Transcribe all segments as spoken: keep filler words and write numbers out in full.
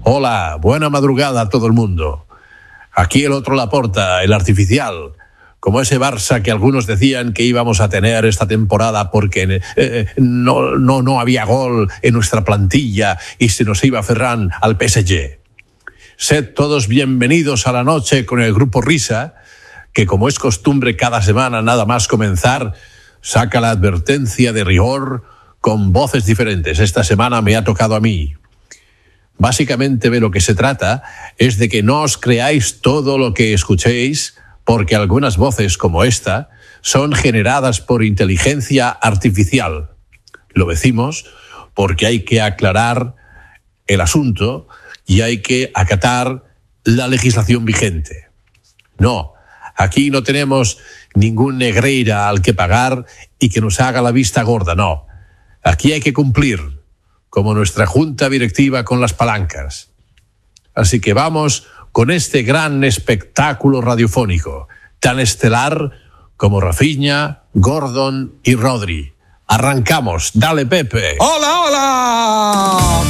Hola, buena madrugada a todo el mundo. Aquí el otro Laporta, el artificial, como ese Barça que algunos decían que íbamos a tener esta temporada porque eh, no, no, no había gol en nuestra plantilla y se nos iba Ferran al P S G. Sed todos bienvenidos a la noche con el Grupo Risa, que como es costumbre cada semana nada más comenzar, saca la advertencia de rigor con voces diferentes. Esta semana me ha tocado a mí. Básicamente de lo que se trata es de que no os creáis todo lo que escuchéis, porque algunas voces como esta son generadas por inteligencia artificial. Lo decimos porque hay que aclarar el asunto y hay que acatar la legislación vigente. No, aquí no tenemos ningún Negreira al que pagar y que nos haga la vista gorda, no. Aquí hay que cumplir, como nuestra junta directiva con las palancas. Así que vamos con este gran espectáculo radiofónico, tan estelar como Rafinha, Gordon y Rodri. Arrancamos, dale Pepe. ¡Hola, hola!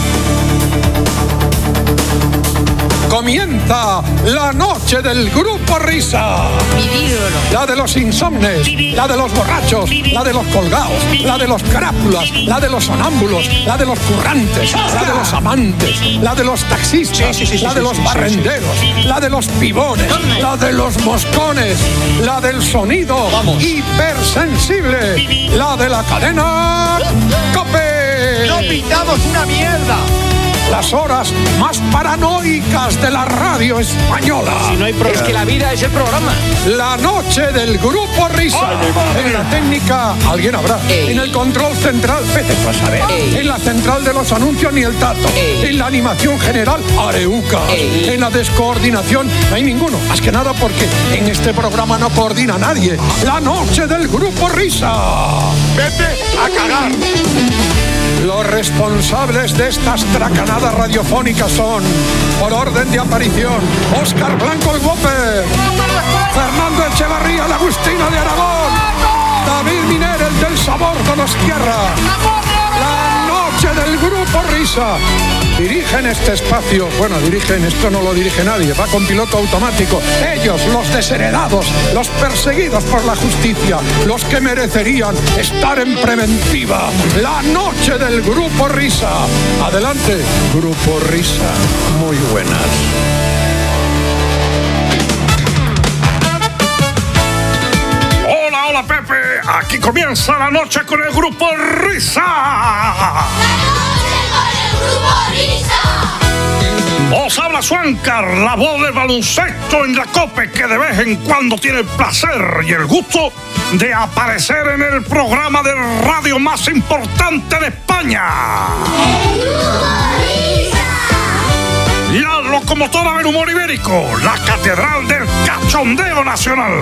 Comienza la noche del Grupo Risa. La de los insomnes, la de los borrachos, la de los colgados, la de los carápulas, la de los sonámbulos, la de los currantes, la de los amantes, la de los taxistas, sí, sí, sí, la de los sí, sí, barrenderos, sí, sí. La de los pibones, la de los moscones, la del sonido Vamos. hipersensible, la de la cadena COPE. ¡No pintamos una mierda! Las horas más paranoicas de la radio española. Si no hay pro- es que la vida es el programa. La noche del Grupo Risa. Oh, en la técnica, alguien habrá. Ey. En el control central, vete a saber. Ey. En la central de los anuncios, ni el tato. Ey. En la animación general, Areuca. Ey. En la descoordinación, no hay ninguno. Más que nada porque en este programa no coordina nadie. La noche del Grupo Risa. Vete a cagar. Los responsables de estas tracanadas radiofónicas son, por orden de aparición, Óscar Blanco el Whopper, Fernando Echevarría, la Agustina de Aragón, David Miner, el del sabor Donostiarra. La noche del Grupo Risa. Dirigen este espacio, bueno, dirigen, esto no lo dirige nadie, va con piloto automático. Ellos, los desheredados, los perseguidos por la justicia, los que merecerían estar en preventiva. La noche del Grupo Risa. Adelante, Grupo Risa. Muy buenas. Hola, hola Pepe, aquí comienza la noche con el Grupo Risa. Os habla Suancar, la voz del baloncesto en la COPE, que de vez en cuando tiene el placer y el gusto de aparecer en el programa de radio más importante de España. La locomotora del humor ibérico, la catedral del cachondeo nacional.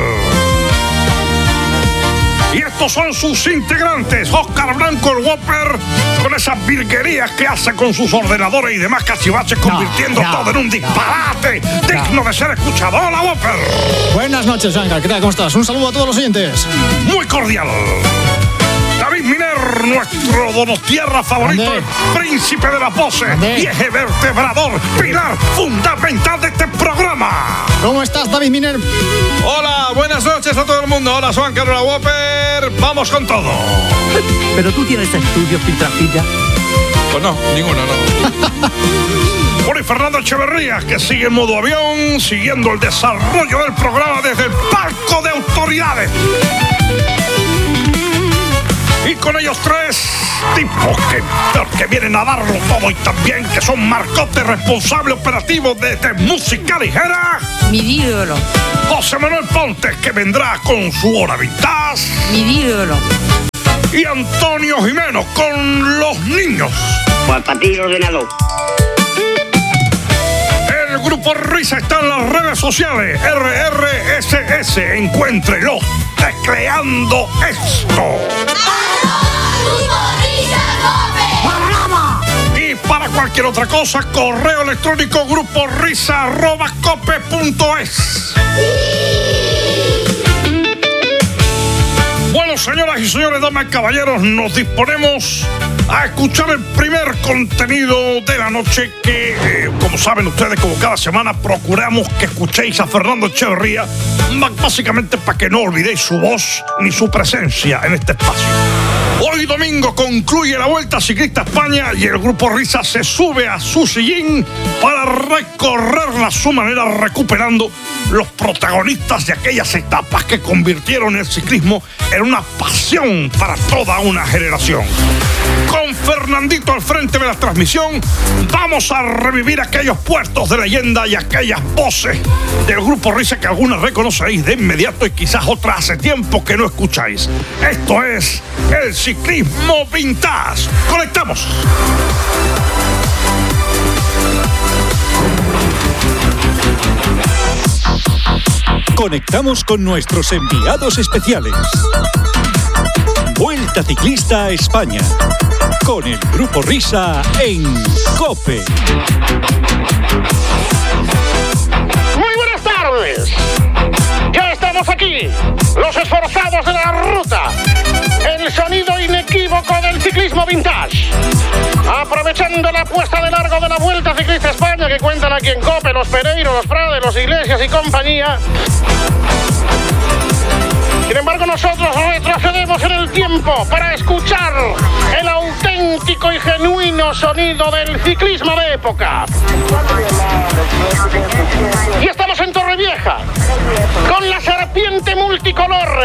Y estos son sus integrantes, Óscar Blanco el Whopper, con esas virguerías que hace con sus ordenadores y demás cachivaches, convirtiendo no, no, todo en un disparate no, digno no. de ser escuchado. Hola, Whopper. Buenas noches, Suancar. ¿Qué tal? ¿Cómo estás? Un saludo a todos los oyentes. Muy cordial. David Miner, nuestro Donostierra favorito, el príncipe de las voces y eje vertebrador, pilar fundamental de este programa. ¿Cómo estás, David Miner? Hola, buenas noches a todo el mundo. Hola, Suancar, hola, Whopper. Vamos con todo. ¿Pero tú tienes estudios, Piltrafilla? Pues no, ninguno, no. Bueno, y Fernando Echeverría, que sigue en modo avión, siguiendo el desarrollo del programa desde el palco de autoridades. Y con ellos tres tipos que, que vienen a darlo todo y también que son Marcote, responsable operativo de, de música ligera. Mi ídolo. José Manuel Pontes, que vendrá con su hora vintage. Mi ídolo. Y Antonio Jimeno con los niños. Pues para ti, ordenador. El Grupo Risa está en las redes sociales. R R S S, encuéntrelo tecleando esto. Y para cualquier otra cosa, correo electrónico gruporisa arroba cope punto es. Bueno, señoras y señores, damas y caballeros, nos disponemos a escuchar el primer contenido de la noche que, eh, como saben ustedes, como cada semana, procuramos que escuchéis a Fernando Echeverría, básicamente para que no olvidéis su voz ni su presencia en este espacio. Hoy domingo concluye la Vuelta Ciclista España y el Grupo Risa se sube a su sillín para recorrerla a su manera, recuperando los protagonistas de aquellas etapas que convirtieron el ciclismo en una pasión para toda una generación. Con Fernandito al frente de la transmisión, vamos a revivir aquellos puertos de leyenda y aquellas voces del Grupo Risa que algunas reconoceréis de inmediato y quizás otras hace tiempo que no escucháis. Esto es el Ciclismo Vintage. ¡Conectamos! Conectamos con nuestros enviados especiales. Vuelta Ciclista a España, con el Grupo Risa en COPE. Muy buenas tardes. Ya estamos aquí, los esforzados de la ruta. El sonido inequívoco del ciclismo vintage. Aprovechando la puesta de largo de la Vuelta Ciclista España que cuentan aquí en COPE los Pereiro, los Prade, los Iglesias y compañía. Sin embargo, nosotros retrocedemos en el tiempo para escuchar el auténtico y genuino sonido del ciclismo de época. Y estamos en Torrevieja, con la serpiente multicolor,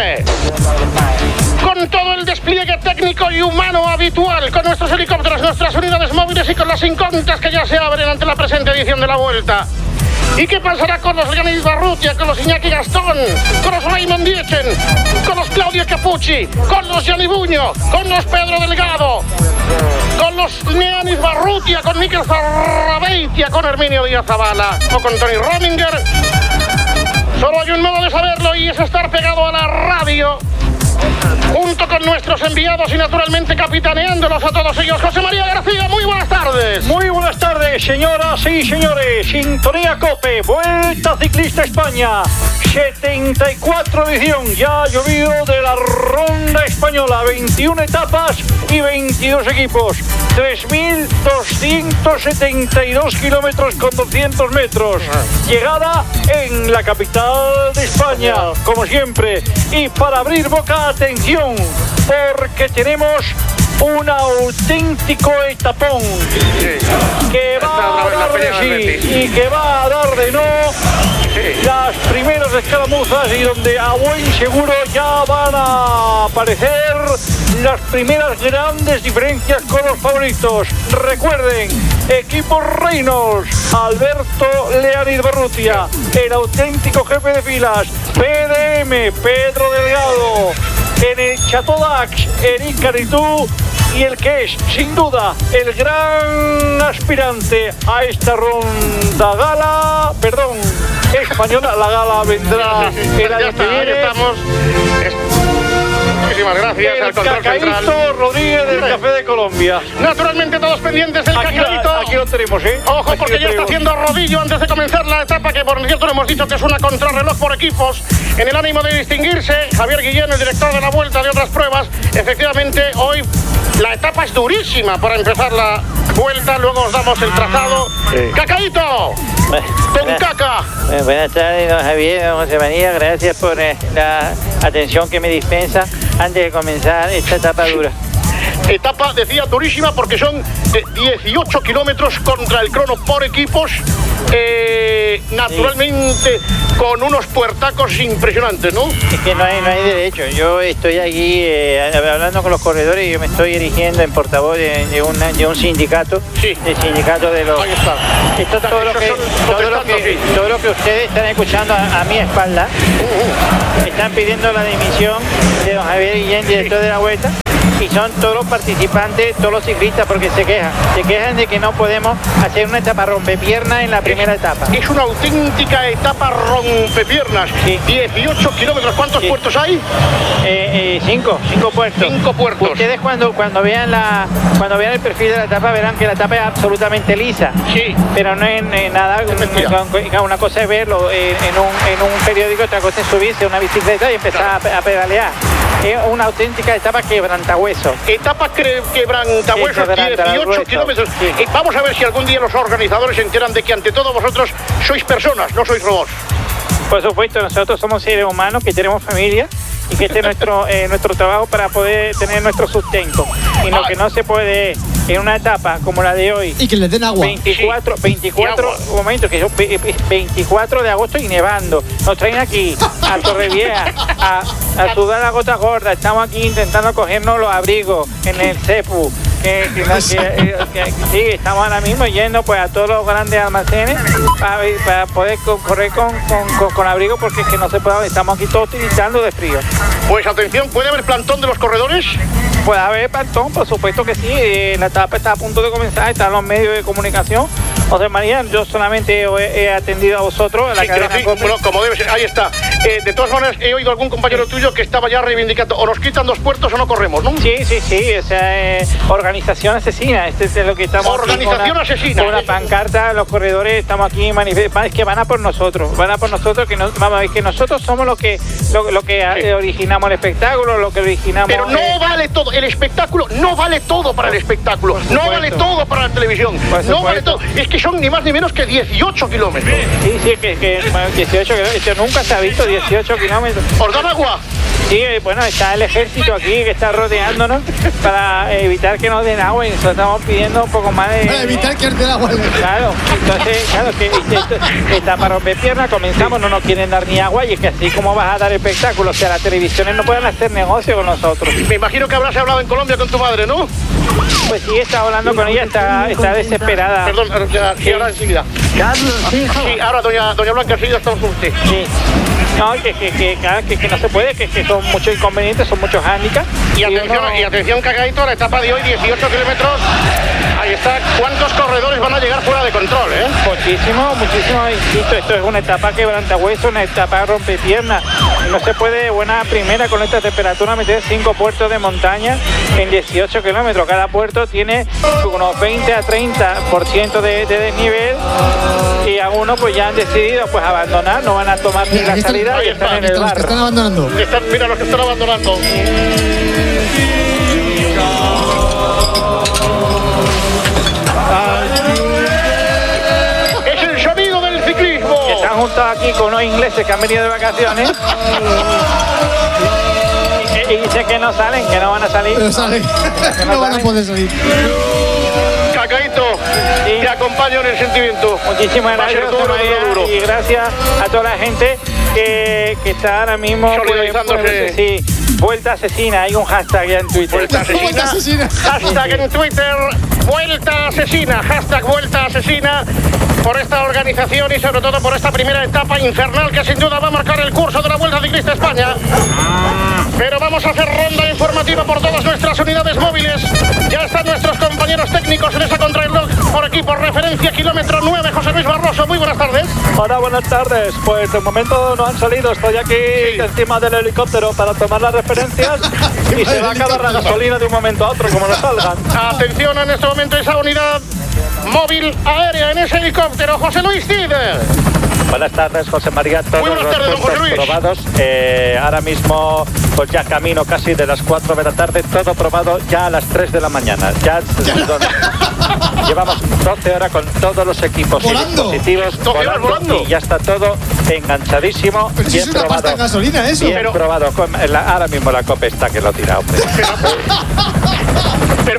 con todo el despliegue técnico y humano habitual, con nuestros helicópteros, nuestras unidades móviles y con las incontas que ya se abren ante la presente edición de la Vuelta. ¿Y qué pasará con los Leonid Barrutia, con los Iñaki Gastón, con los Raymond Dietzen, con los Claudio Capucci, con los Gianni Buño, con los Pedro Delgado, con los Leonid Barrutia, con Mikel Zarrabeitia, con Herminio Díaz Zavala o con Tony Rominger? Solo hay un modo de saberlo y es estar pegado a la radio, junto con nuestros enviados y naturalmente capitaneándolos a todos ellos. José María García, muy buenas tardes. Muy buenas tardes, señoras y señores. Sintonía COPE, Vuelta Ciclista España, setenta y cuatro edición. Ya ha llovido de la ronda española, veintiuna etapas y veintidós equipos. tres mil doscientos setenta y dos kilómetros con doscientos metros. Llegada en la capital de España, como siempre. Y para abrir boca, atención, porque tenemos un auténtico etapón que va a dar de sí y que va a dar de no las primeras escaramuzas y donde a buen seguro ya van a aparecer las primeras grandes diferencias con los favoritos. Recuerden, equipo Reynolds, Alberto Leonid Barrutia, el auténtico jefe de filas, P D M, Pedro Delgado, en el Chateau d'Ax, Eric Caritú, y el que es, sin duda, el gran aspirante a esta ronda gala, perdón, española, la gala vendrá el año que viene. Estamos. Muchísimas gracias el al control Cacaíto central. Rodríguez del Café de Colombia. Naturalmente todos pendientes del aquí, Cacaíto. Aquí lo tenemos, ¿eh? Ojo, aquí porque ya está haciendo rodillo antes de comenzar la etapa, que por cierto le hemos dicho que es una contrarreloj por equipos. En el ánimo de distinguirse, Javier Guillén, el director de la Vuelta de otras pruebas, efectivamente hoy la etapa es durísima para empezar la Vuelta, luego os damos el trazado. Sí. ¡Cacaíto! ¡Don Caca! Bueno, buenas tardes, don Javier, don José María, gracias por eh, la atención que me dispensa antes de comenzar esta etapa dura. Etapa, decía, durísima porque son eh, dieciocho kilómetros contra el crono por equipos, eh, naturalmente sí, con unos puertacos impresionantes, ¿no? Es que no hay, no hay derecho. Yo estoy aquí eh, hablando con los corredores y yo me estoy erigiendo en portavoz de, de, una, de un sindicato, sí, del sindicato de los... Ahí está. Esto es todo, lo que, todo, lo que, todo lo que ustedes están escuchando a, a mi espalda. Uh-huh. Están pidiendo la dimisión de don Javier Guillén, director de la Vuelta. y son todos los participantes, todos los ciclistas, porque se quejan, se quejan de que no podemos hacer una etapa rompepiernas en la primera etapa. Es una auténtica etapa rompepiernas. Sí. dieciocho kilómetros, ¿cuántos sí. puertos hay? Eh, eh, cinco, cinco puertos. Cinco puertos. Ustedes cuando, cuando vean la cuando vean el perfil de la etapa verán que la etapa es absolutamente lisa. Sí. Pero no es, es nada, una, una cosa es verlo en, en, un, en un periódico, otra cosa es subirse a una bicicleta y empezar claro. a, a pedalear. Es una auténtica etapa quebrantahueso. Etapa quebrantahuesos, dieciocho kilómetros. Sí. Eh, vamos a ver si algún día los organizadores se enteran de que ante todo vosotros sois personas, no sois robots. Por supuesto, nosotros somos seres humanos que tenemos familia y que este es nuestro, eh, nuestro trabajo para poder tener nuestro sustento. Y lo que no se puede en una etapa como la de hoy. Y que les den agua. veinticuatro, veinticuatro momentos, que son veinticuatro de agosto y nevando. Nos traen aquí a Torrevieja a, a sudar la gota gorda. Estamos aquí intentando cogernos los abrigos en el CEPU. Que, que, que, que, que sí, estamos ahora mismo yendo pues a todos los grandes almacenes para, para poder correr con, con, con, con abrigo, porque es que no se puede, estamos aquí todos tiritando de frío. Pues atención, ¿puede haber plantón de los corredores? Puede haber plantón, por supuesto que sí. Eh, la etapa está a punto de comenzar, están los medios de comunicación. José María, yo solamente he, he atendido a vosotros a la sí, cadena sí, bueno, como debe ser, ahí está. Eh, de todas maneras, he oído algún compañero tuyo que estaba ya reivindicando, o nos quitan dos puertos o no corremos, ¿no? Sí, sí, sí, o sea, eh, organización asesina, este es lo que estamos... Organización una, asesina. Con una pancarta, los corredores estamos aquí manifestando, es que van a por nosotros, van a por nosotros, que no, vamos a ver, que nosotros somos los que, lo, lo que sí. originamos el espectáculo, lo que originamos... Pero no eh, vale todo, el espectáculo no vale todo para el espectáculo, no vale todo para la televisión, no vale todo, es que son ni más ni menos que dieciocho kilómetros. Sí, sí, que, que bueno, dieciocho kilómetros, nunca se ha visto dieciocho kilómetros. ¿Os dan agua? Sí, bueno, está el ejército aquí que está rodeándonos para evitar que nos den agua y nosotros estamos pidiendo un poco más de... Para evitar que nos den agua. Claro, entonces, claro, que está para romper piernas, comenzamos, no nos quieren dar ni agua y es que así como vas a dar espectáculo, o sea, las televisiones no pueden hacer negocio con nosotros. Me imagino que habrás hablado en Colombia con tu madre, ¿no? Pues sí, está hablando con ella, está, está desesperada. Perdón, ya, sí, ahora enseguida. Carlos, sí, sí, ahora doña, doña Blanca, sí, ya estamos con usted. Sí. No, que, que, que, que, que no se puede, que, que son muchos inconvenientes, son muchos hándicaps. Y atención, uno... y atención, Cacaíto, la etapa de hoy, dieciocho kilómetros. Ahí está, ¿cuántos corredores van a llegar fuera de control, eh? Muchísimo, muchísimo, insisto, esto es una etapa quebrantahueso, una etapa rompepiernas. No se puede, buena primera con esta temperatura, meter cinco puertos de montaña en dieciocho kilómetros. Cada puerto tiene unos veinte a treinta por ciento de, de desnivel y algunos pues ya han decidido pues abandonar, no van a tomar ni la salida. Ahí y están está, en el barro. Están abandonando. Están, mira los que están abandonando. Es el sonido del ciclismo. Que están juntos aquí con unos ingleses que han venido de vacaciones. y, y dicen que no salen, que no van a salir. Pero salen. Que no, no van a poder salir. Cacaíto, sí. Te acompaño en el sentimiento. Muchísimas gracias, duro, duro, duro. Y gracias a toda la gente que, que está ahora mismo solidarizándose. Sí, vuelta asesina, hay un hashtag ya en Twitter. Vuelta asesina. Vuelta asesina. Hashtag en Twitter, vuelta asesina, hashtag vuelta asesina, por esta organización y sobre todo por esta primera etapa infernal que sin duda va a marcar el curso de la Vuelta Ciclista España. Pero vamos a hacer ronda informativa por todas nuestras unidades móviles. Ya están nuestros compañeros técnicos en esa contrarreloj por aquí, por referencia kilómetro nueve. José Luis Barroso, muy buenas tardes. Hola, buenas tardes. Pues de momento no han salido, estoy aquí sí. encima del helicóptero para tomar las referencias y se va a acabar la gasolina de un momento a otro, como nos salgan. Atención en este momento esa unidad móvil aérea en ese helicóptero. José Luis Cid. Buenas tardes, José María. Todos Muy buenas tardes, los don José Luis. probados. Eh, ahora mismo, pues ya camino casi de las cuatro de la tarde, todo probado ya a las tres de la mañana. Ya, llevamos doce horas con todos los equipos ¿Volando? y dispositivos volando, volando y ya está todo enganchadísimo. Pero si bien es una probado, pasta en gasolina eso. Bien Pero... probado. Con la, ahora mismo la COPE está que lo tira, hombre. Pero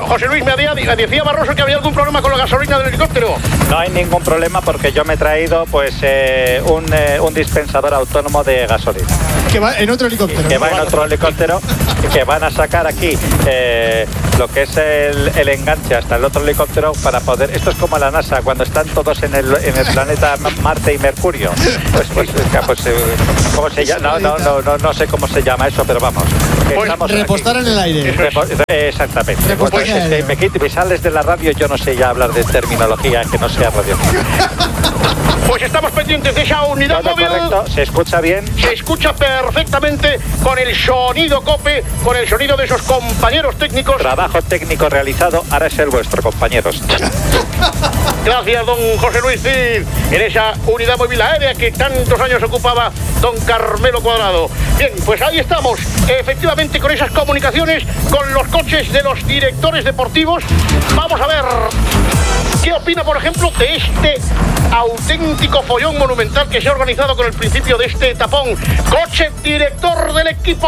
José Luis, me decía, decía Barroso que había algún problema con la gasolina del helicóptero. No hay ningún problema porque yo me he traído pues eh, un, eh, un dispensador autónomo de gasolina. Que va en otro helicóptero. Que va en otro helicóptero y que van a sacar aquí eh, lo que es el, el enganche hasta el otro helicóptero para poder... Esto es como la NASA, cuando están todos en el, en el planeta Marte y Mercurio. Pues, pues, pues eh, ¿cómo se llama? No, no, no, no, no sé cómo se llama eso, pero vamos. Pues repostar aquí en el aire. Repo exactamente. Repostar pues, en el aire. Me, me, me sales de la radio, yo no sé ya hablar de terminología que no sea radio. Pues estamos pendientes de esa unidad ¿Todo móvil. Correcto? ¿Se escucha bien? Se escucha perfectamente con el sonido COPE, con el sonido de esos compañeros técnicos. Trabajo técnico realizado, ahora es el vuestro, compañeros. Gracias, don José Luis Cid, en esa unidad móvil aérea que tantos años ocupaba don Carmelo Cuadrado. Bien, pues ahí estamos, efectivamente, con esas comunicaciones con los coches de los directores deportivos. Vamos a ver qué opina, por ejemplo, de este auténtico follón monumental que se ha organizado con el principio de este tapón. Coche director del equipo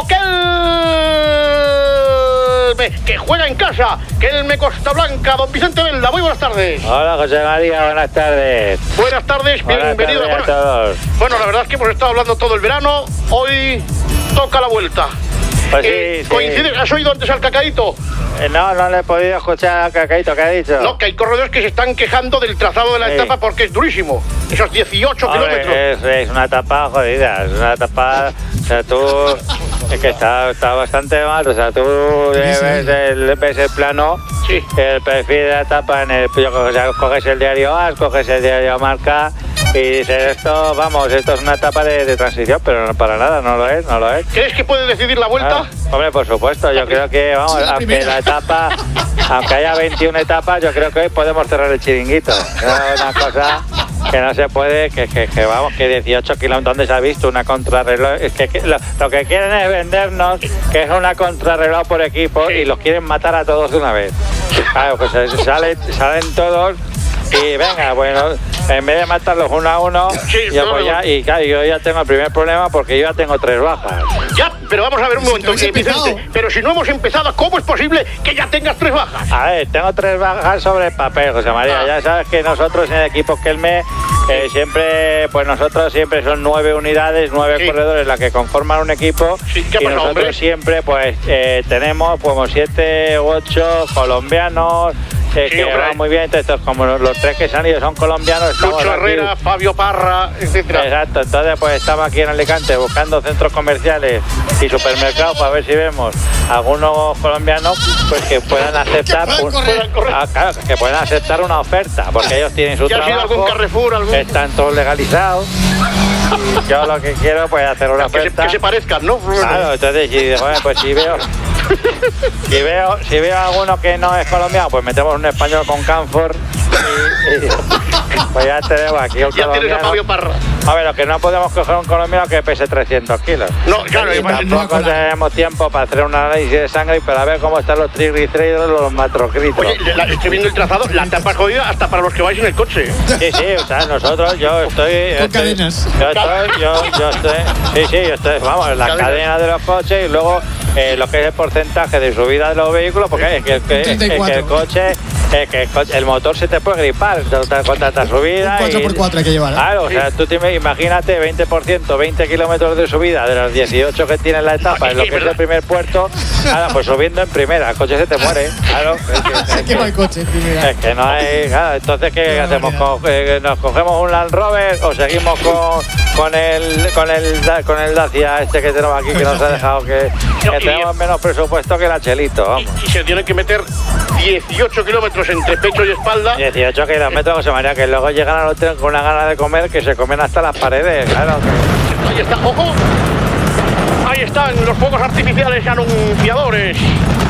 Kelme, que juega en casa, Kelme Costa Blanca. Don Vicente Velda, muy buenas tardes. Hola, José María, buenas tardes. Buenas tardes, buenas bienvenido. Tardes a bueno, todos. bueno, la verdad es que hemos estado hablando todo el verano, hoy toca la vuelta. Pues eh, sí, sí. ¿Coincides? ¿Has oído antes al Cacaíto? Eh, no, no le he podido escuchar al Cacaíto, ¿qué ha dicho? No, que hay corredores que se están quejando del trazado de la sí. etapa porque es durísimo. Esos dieciocho Hombre, kilómetros. Es, es una etapa jodida, es una etapa... O sea, tú... Es que está, está bastante mal, o sea, tú ves el, ves el plano, sí. el perfil de la etapa en el... O sea, coges el diario A, coges el diario Marca... Y dices, esto, vamos, esto es una etapa de, de transición, pero no, para nada, no lo es, no lo es. ¿Crees que puede decidir la vuelta? Ah, hombre, por supuesto, yo creo que, vamos, sí, la aunque primera. la etapa, aunque haya veintiuna etapas, yo creo que hoy podemos cerrar el chiringuito. Es una cosa que no se puede, que, que, que vamos, que dieciocho kilómetros, ¿dónde se ha visto una contrarreloj? Es que, que lo, lo que quieren es vendernos que es una contrarreloj por equipo y los quieren matar a todos de una vez. Claro, pues salen, salen todos y venga, bueno, en vez de matarlos uno a uno, sí, yo no, voy ya, y claro, yo ya tengo el primer problema porque yo ya tengo tres bajas. Ya, pero vamos a ver un sí, momento, eh, Vicente, pero si no hemos empezado, ¿cómo es posible que ya tengas tres bajas? A ver, tengo tres bajas sobre el papel, José María. Ah. Ya sabes que nosotros en el equipo Kelme, eh, siempre, pues nosotros siempre son nueve unidades, nueve sí. corredores las que conforman un equipo. Sí, ¿qué y pasa, nosotros hombre? siempre, pues, eh, tenemos como siete u ocho colombianos. Eh, que van muy bien, entonces como los, los tres que se han ido son colombianos. Lucho Herrera, aquí. Fabio Parra, etcétera. Exacto, entonces pues estamos aquí en Alicante buscando centros comerciales y supermercados para ver si vemos algunos colombianos pues que puedan aceptar un, ah, claro, que puedan aceptar una oferta, porque ellos tienen su trabajo, algún Carrefour, algún... están todos legalizados. Yo lo que quiero pues hacer una que oferta. Se, que se parezcan, ¿no? Claro, entonces si, bueno, pues si veo si veo si veo alguno que no es colombiano, pues metemos un español con Canfor y, y pues ya tenemos aquí un ya colombiano. Tienes a Fabio Parra. A ver, lo que no podemos coger un colombiano que pese trescientos kilos. No, claro, y tampoco no tenemos tiempo para hacer un análisis de sangre y para ver cómo están los triglicéridos, los macrocríticos. Oye, la, estoy viendo el trazado, la etapa es jodida hasta para los que vais en el coche. Sí, sí, o sea, nosotros, yo estoy... Con estoy, cadenas. Yo estoy, yo, yo estoy... Sí, sí, yo estoy, vamos, en la cadena, cadena de los coches y luego eh, lo que es el porcentaje de subida de los vehículos, porque es que, que, es que el coche... Eh, que el, coche, el motor se te puede gripar con tanta subida. Un cuatro por cuatro hay que llevar. ¿eh? Claro, o sea, tú te, imagínate veinte por ciento, veinte kilómetros de subida de los dieciocho que tiene la etapa en lo que es el primer puerto, claro, pues subiendo en primera, el coche se te muere. Claro, es que, se quema el coche en primera. Es que no hay. Claro, entonces, ¿qué no, hacemos? ¿Con, eh, ¿Nos cogemos un Land Rover o seguimos con, con, el, con, el, con el Dacia este que tenemos aquí que nos ha dejado que, que tenemos menos presupuesto que el Chelito? Vamos. Y, y se tienen que meter dieciocho kilómetros entre pecho y espalda. dieciocho kilómetros, José María, que luego llegan al hotel con una gana de comer que se comen hasta las paredes, claro. Ahí está, ojo. Ahí están los fuegos artificiales anunciadores.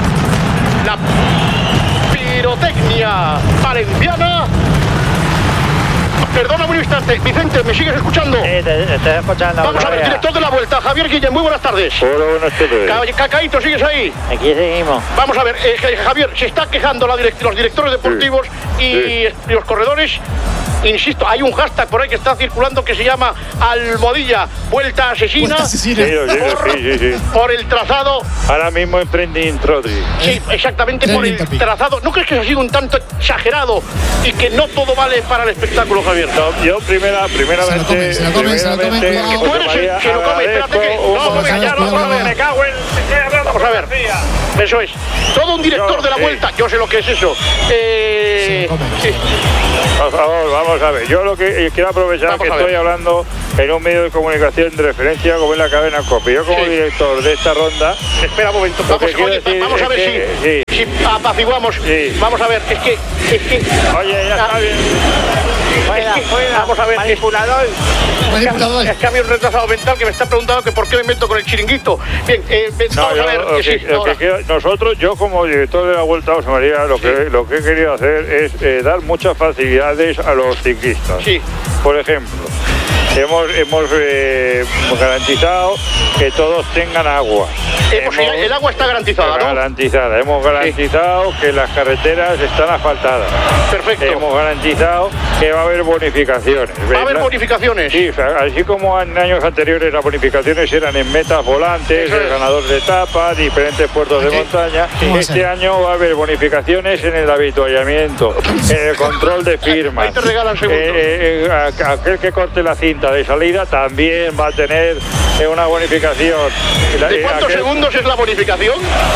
La pirotecnia valenciana. Perdona un instante, Vicente, ¿me sigues escuchando? Sí, te, te estoy escuchando. Vamos a ver, director de la Vuelta, Javier Guillén, muy buenas tardes. Hola, buenas tardes. Ca Cacaíto, ¿sigues ahí? Aquí seguimos. Vamos a ver, eh, Javier, se está quejando la direct los directores deportivos sí. y, sí. y los corredores. Insisto, hay un hashtag por ahí que está circulando que se llama Almohadilla Vuelta Asesina, Vuelta asesina. Sí, lo digo, por, sí, sí, sí. por el trazado. Ahora mismo emprendí Trotri. Sí, exactamente, por el trazado. ¿No crees que ha sido un tanto exagerado y que no todo vale para el espectáculo, Javier? No, yo primera, primeramente... Se lo comen, se lo comen, se lo comen. Tú eres el que lo come, espérate que... No, come, ya, no, no, me cago en... Vamos a ver, eso es. Todo un director yo, de la sí. Vuelta, yo sé lo que es eso. Eh... Sí. Por favor, vamos a ver. Yo lo que quiero aprovechar vamos que estoy hablando en un medio de comunicación de referencia como es la cadena COPE. Yo como sí. director de esta ronda... Espera un momento, vamos, oye, vamos a ver que, si, sí. si apaciguamos. Sí. Vamos a ver, es que... Es que oye, ya ah, está bien. Fuera, es que, fuera, vamos a ver, manipulador. manipulador. Es que había un retrasado mental que me está preguntando que por qué me invento con el chiringuito. Bien, eh, no, vamos yo, a ver... Lo que, sí, lo que quiero, nosotros, yo como director de la Vuelta a José María, lo que, sí. lo que he querido hacer es eh, dar muchas facilidades a los ciclistas. Sí. Por ejemplo, hemos, hemos eh, garantizado que todos tengan agua. Hemos, hemos, el agua está garantizada, ¿no? Garantizada. Hemos garantizado sí. que las carreteras están asfaltadas. Perfecto. Hemos garantizado que va a haber bonificaciones. ¿Va ¿verdad? a haber bonificaciones? Sí, así como en años anteriores las bonificaciones eran en metas volantes, el ganador de etapa, diferentes puertos de montaña. Este año va a haber bonificaciones en el habituallamiento, en el control de firmas. Ahí te regalan segundos. Eh, eh, aquel que corte la cinta de salida también va a tener una bonificación. ¿De cuántos aquel... segundos es la bonificación?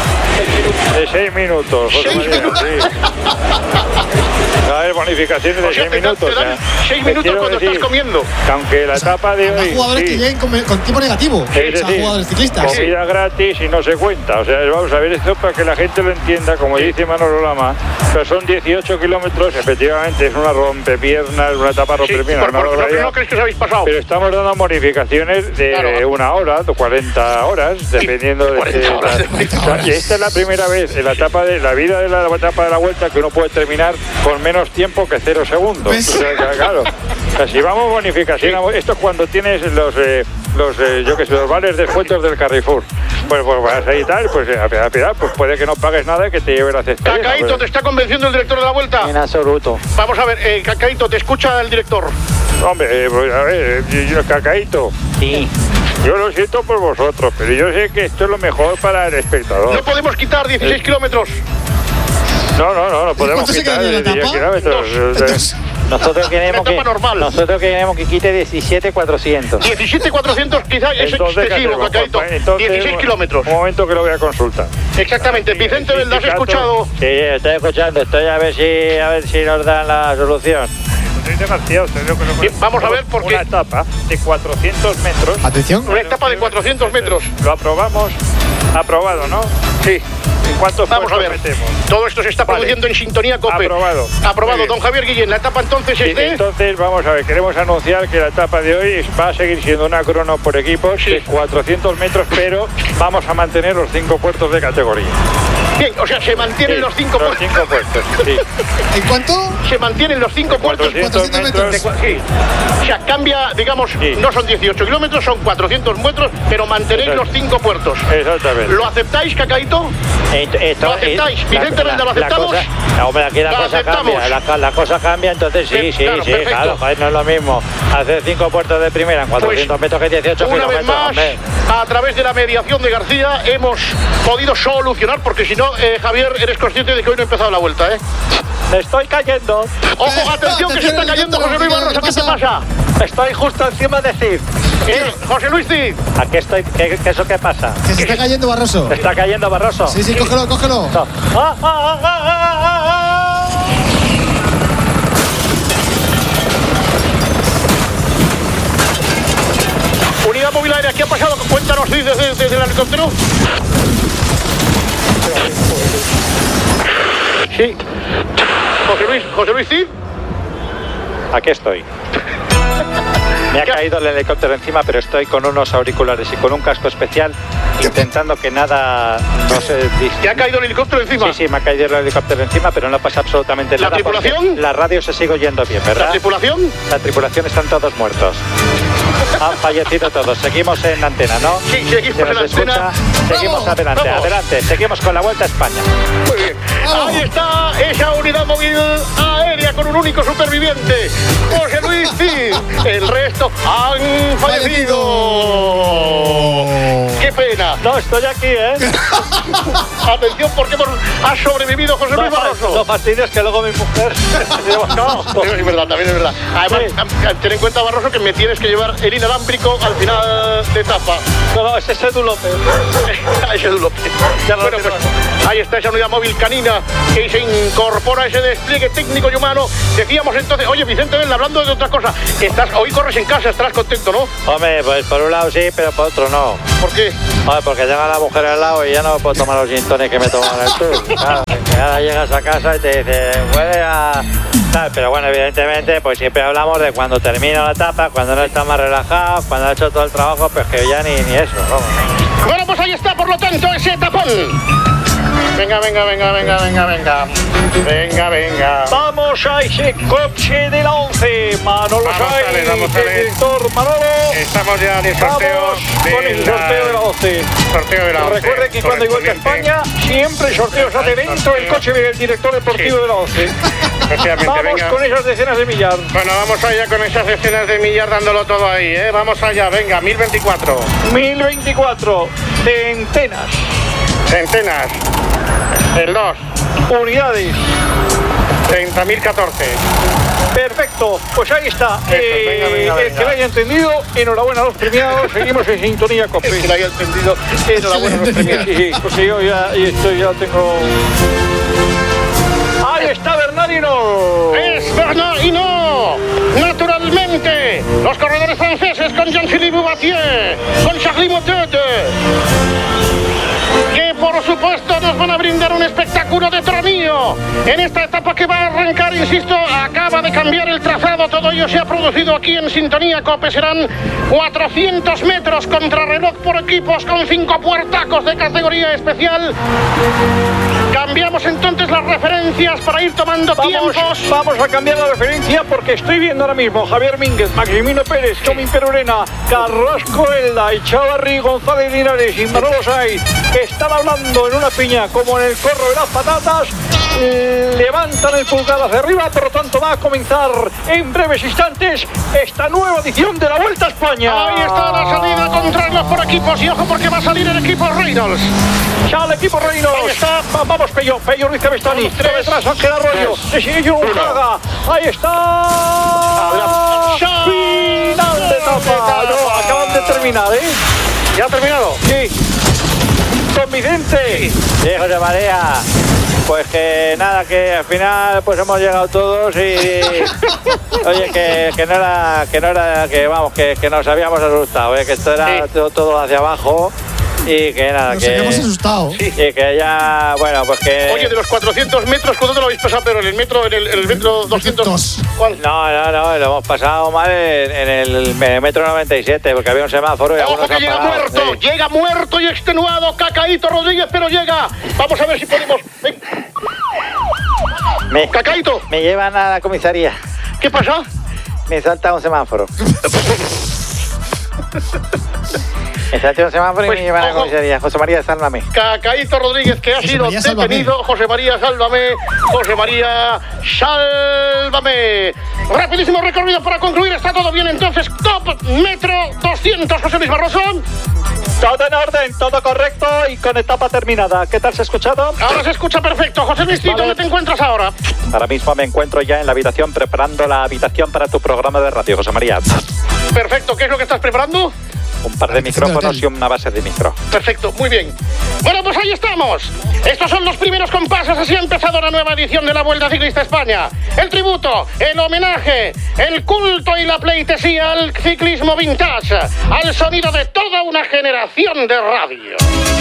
De seis minutos. ¿Seis minutos? Sí. Va a haber bonificaciones de o sea, seis minutos. Te dan seis minutos cuando decir, estás comiendo. Que aunque la o sea, etapa de hoy... Hay jugadores sí. que lleguen con, con tiempo negativo. Es decir, o sea, jugadores ciclistas. Comida sí. gratis y no se cuenta. O sea, vamos a ver esto para que la gente lo entienda, como sí. dice Manolo Lama. Pero son dieciocho kilómetros, efectivamente, es una rompepiernas, una etapa rompepiernas. Sí, por, por, no, no crees que os habéis pasado. Pero estamos dando bonificaciones de claro. una hora, de cuarenta horas, dependiendo sí, de... cuarenta horas, de cuarenta horas. Y esta es la primera vez en la etapa de la vida de la etapa de la Vuelta que uno puede terminar con menos tiempo que cero segundos. ¿Ves? O sea, claro. O sea, si vamos bonificación, sí. esto es cuando tienes los, eh, los eh, yo que sé, los vales descuentos del Carrefour. Pues, pues vas ahí y tal, pues a piedad, pues puede que no pagues nada y que te lleven a cesta. Cacaíto, pues. ¿te está convenciendo el director de la Vuelta? En absoluto. Vamos a ver, eh, Cacaíto, ¿te escucha el director? Hombre, eh, pues, a ver, eh, yo, Cacaíto. Sí. Yo lo siento por vosotros, pero yo sé que esto es lo mejor para el espectador. No podemos quitar dieciséis eh. kilómetros. No, no, no, no podemos quitar dieciséis kilómetros. Entonces, nosotros queremos que normal. nosotros queremos que quite diecisiete cuatrocientos. diecisiete cuatrocientos quizás es entonces, excesivo, Cacaíto. dieciséis kilómetros. Un momento que lo voy a consultar. Exactamente. Vicente, ¿lo has escuchado? Sí, estoy escuchando. Estoy a ver si a ver si nos dan la solución. Estoy demasiado serio que no Bien, vamos a ver por qué. Una etapa de cuatrocientos metros. Atención. Una etapa de cuatrocientos metros. Lo aprobamos. Aprobado, ¿no? Sí. ¿En cuántos Vamos a ver. metemos? Todo esto se está vale. produciendo en sintonía COPE. Aprobado. Aprobado. Don Javier Guillén, la etapa entonces sí, es de... Entonces, vamos a ver, queremos anunciar que la etapa de hoy va a seguir siendo una crono por equipos sí. de cuatrocientos metros, pero vamos a mantener los cinco puertos de categoría. Bien, o sea, se mantienen sí, los cinco los puertos. Cinco puertos, sí. ¿En cuánto? Se mantienen los cinco puertos. cuatrocientos metros. De, sí. O sea, cambia, digamos, sí. no son dieciocho kilómetros, son cuatrocientos metros, pero mantenéis Exacto. los cinco puertos. Exactamente. ¿Lo aceptáis, Cacaíto? Esto, ¿Lo aceptáis? Vicente Renda, ¿lo aceptamos? La cosa, no, hombre, aquí la cosa aceptamos? cambia. La, la cosa cambia, entonces sí, Bien, sí, claro, sí, perfecto. claro. Joder, no es lo mismo hacer cinco puertos de primera en cuatrocientos pues, metros que dieciocho una kilómetros. Vez más, hombre. a través de la mediación de García hemos podido solucionar, porque si no, eh, Javier, eres consciente de que hoy no ha empezado la Vuelta, ¿eh? Me estoy cayendo. Ojo, atención, que se está cayendo José Luis Barroso. ¿Qué te pasa? Estoy justo encima de Cid. ¿Qué? José Luis Cid. Aquí estoy. ¿Qué, qué eso qué pasa? Que se está cayendo Barroso. ¿Se está cayendo Barroso? Sí, sí, cógelo, cógelo. No. ¡Ah, ah, ah, ah, ah, ah! Unidad móvil aérea, ¿qué ha pasado? Cuéntanos, Cid, desde, desde el helicóptero. Sí. José Luis, José Luis Cid. Aquí estoy. Me ha caído el helicóptero encima, pero estoy con unos auriculares y con un casco especial intentando que nada no se... ¿Te ha caído el helicóptero encima? Sí, sí, me ha caído el helicóptero encima, pero no pasa absolutamente ¿La nada. ¿La tripulación? La radio se sigue oyendo bien, ¿verdad? ¿La tripulación? La tripulación están todos muertos. Han fallecido todos. Seguimos en antena, ¿no? Sí, seguimos en antena. Seguimos vamos, adelante, vamos. adelante. Seguimos con la Vuelta a España. Muy bien. Ahí está esa unidad móvil aérea con un único superviviente, José Luis Cid. El resto han fallecido. ¡Qué pena! No, estoy aquí, ¿eh? Atención, porque hemos, ha sobrevivido José Luis No, Barroso. no fastidies que luego mi mujer... No, es verdad, también es verdad. Además, sí. Ten en cuenta, Barroso, que me tienes que llevar el inalámbrico al final de etapa. No, no, ese es Edu López. Es Edu López. Bueno, pues ahí está esa unidad móvil canina que se incorpora a ese despliegue técnico y humano. Decíamos entonces, oye, Vicente Vela, hablando de otra cosa, estás, hoy corres en casa, estarás contento, ¿no? Hombre, pues por un lado sí, pero por otro no. ¿Por qué? Hombre, porque llega la mujer al lado y ya no puedo tomar los gin tonic que me toman en el tour. Claro, que ahora llegas a casa y te dice, huele a... tal. Pero bueno, evidentemente, pues siempre hablamos de cuando termina la etapa, cuando no está más relajado, cuando ha hecho todo el trabajo, pues que ya ni, ni eso, vamos. Bueno, pues ahí está, por lo tanto, ese tapón. Venga, venga, venga, venga, venga, venga. Venga, venga. Vamos a ese coche de la once. Manolo Sáenz, el director Manolo. Estamos ya en el sorteo. Vamos con el sorteo de la once. Sorteo de la once. Recuerde que cuando hay Vuelta a España, siempre el sorteo se hace dentro del coche del director deportivo sí. de la once. Vamos venga. con esas decenas de millar. Bueno, vamos allá con esas decenas de millar dándolo todo ahí, ¿eh? Vamos allá, venga, mil veinticuatro. mil veinticuatro. Centenas. Centenas. El dos. Unidades. treinta mil catorce. Perfecto, pues ahí está. Eso, eh, venga, venga, el venga. que lo haya entendido, enhorabuena a los premiados. Seguimos en sintonía COPE. El que lo haya entendido, enhorabuena a los premiados. Sí, sí, porque yo ya y esto ya tengo. Ahí está Bernardino. Es Bernardino. Naturalmente, los corredores franceses con Jean-Philippe Boubatier, con Charlie Motet, que por supuesto nos van a brindar un espectáculo de tronillo en esta etapa que va a arrancar, insisto, acaba de cambiar el trazado, todo ello se ha producido aquí en Sintonía COPE, serán cuatrocientos metros contrarreloj por equipos con cinco puertacos de categoría especial. Cambiamos entonces las referencias para ir tomando Vamos, tiempos. vamos a cambiar la referencia porque estoy viendo ahora mismo Javier Mínguez, Maximino Pérez, Comín Perurena, Carrasco Elda, Echavarri, González Linares y Manolo Sáenz, que están hablando en una piña como en el corro de las patatas. Levantan el pulgar hacia arriba, por lo tanto va a comenzar en breves instantes esta nueva edición de la Vuelta a España. Ahí está la salida contrarreloj por equipos y ojo porque va a salir el equipo Reynolds. Ya el equipo Reynolds. Ahí está, Va- vamos Pello, Pello Ruiz Cabestani, tres detrás Ángel Arroyo, de Sirillo Urraga. Ahí está. Final de etapa. No, acaban de terminar, ¿eh? ¿Ya ha terminado? Sí. Don Vicente. Sí, José María. Pues que nada, que al final pues hemos llegado todos y, y- oye, que, que no era, que no era, que vamos, que, que nos habíamos asustado, ¿eh? Que esto era todo, todo hacia abajo y que nada, Nos que... habíamos asustado. Sí. Y que ya, bueno, pues que... Oye, de los cuatrocientos metros, ¿cuánto te lo habéis pasado? Pero en el metro, en el, en el metro doscientos. ¿Cuál? No, no, no, lo hemos pasado mal en, en el metro noventa y siete, porque había un semáforo y Ojo algunos que han llega parado. muerto, Sí. llega muerto y extenuado Cacaíto Rodríguez, pero llega. Vamos a ver si podemos. Ven. Me, Cacaíto, me llevan a la comisaría. ¿qué pasa? Me salta un semáforo. Me salta un semáforo Pues, y me llevan a la ojo. comisaría. José María, sálvame. Cacaíto Rodríguez, que ha José sido María, sálvame. detenido. José María, sálvame. José María, sálvame. Rapidísimo recorrido para concluir. Está todo bien entonces. Top metro doscientos, José Luis Barroso. Todo en orden, todo correcto y con etapa terminada. ¿Qué tal se ha escuchado? Ahora se escucha perfecto. José Luis, Vale. ¿dónde te encuentras ahora? Ahora mismo me encuentro ya en la habitación preparando la habitación para tu programa de radio, José María. Perfecto. ¿Qué es lo que estás preparando? Un par de micrófonos y una base de micro. Perfecto, muy bien. Bueno, pues ahí estamos. Estos son los primeros compases. Así ha empezado la nueva edición de la Vuelta Ciclista España. El tributo, el homenaje, el culto y la pleitesía al ciclismo vintage, al sonido de toda una generación de radio.